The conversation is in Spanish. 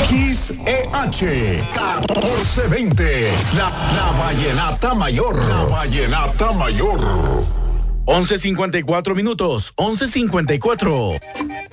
XEH 1420, la Vallenata Mayor. La Vallenata Mayor. 11:54 minutos, 11:54.